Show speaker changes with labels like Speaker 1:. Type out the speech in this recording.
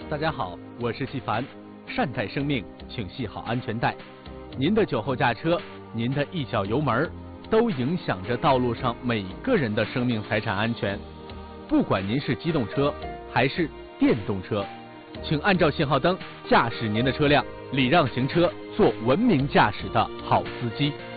Speaker 1: 大家好，我是细凡。善待生命，请系好安全带。您的酒后驾车，您的一脚油门，都影响着道路上每个人的生命财产安全。不管您是机动车还是电动车，请按照信号灯驾驶您的车辆，礼让行车，做文明驾驶的好司机。